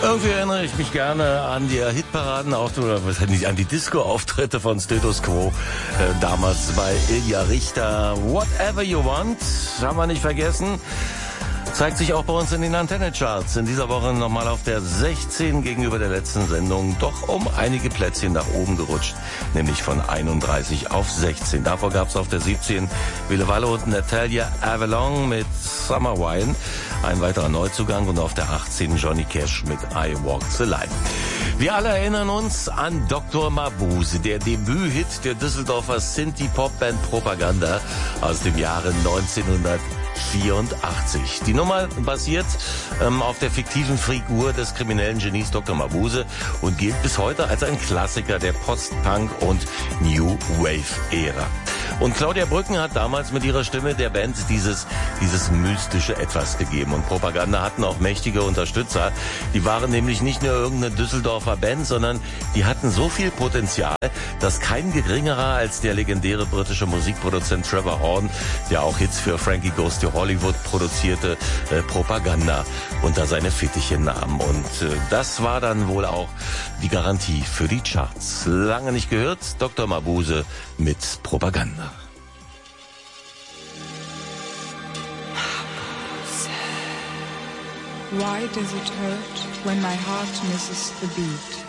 Irgendwie erinnere ich mich gerne an die Hitparaden, oder was nicht, an die Disco-Auftritte von Status Quo, damals bei Ilja Richter. Whatever You Want, haben wir nicht vergessen. Zeigt sich auch bei uns in den Antenne-Charts. In dieser Woche nochmal auf der 16 gegenüber der letzten Sendung. Doch um einige Plätzchen nach oben gerutscht. Nämlich von 31 auf 16. Davor gab es auf der 17 Ville Vallo und Natalia Avalon mit Summer Wine. Ein weiterer Neuzugang. Und auf der 18 Johnny Cash mit I Walk the Line. Wir alle erinnern uns an Dr. Mabuse, der Debüthit der Düsseldorfer Synthie-Pop-Band Propaganda aus dem Jahre 1984. Die Nummer basiert auf der fiktiven Figur des kriminellen Genies Dr. Mabuse und gilt bis heute als ein Klassiker der Post-Punk- und New Wave-Ära. Und Claudia Brücken hat damals mit ihrer Stimme der Band dieses mystische Etwas gegeben. Und Propaganda hatten auch mächtige Unterstützer. Die waren nämlich nicht nur irgendeine Düsseldorfer Band, sondern die hatten so viel Potenzial, dass kein geringerer als der legendäre britische Musikproduzent Trevor Horn, der auch Hits für Frankie Goes to Hollywood produzierte, Propaganda unter seine Fittiche nahm. Und das war dann wohl auch die Garantie für die Charts. Lange nicht gehört, Dr. Mabuse mit Propaganda. Why does it hurt when my heart misses the beat?